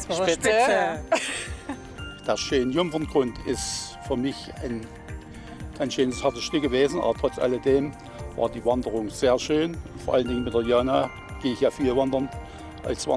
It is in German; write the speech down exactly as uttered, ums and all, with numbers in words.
Das war Spitze. Spitze. Der schöne Jungferngrund ist für mich ein ganz schönes hartes Stück gewesen, aber trotz alledem war die Wanderung sehr schön. Vor allen Dingen mit der Jana gehe ich ja viel wandern als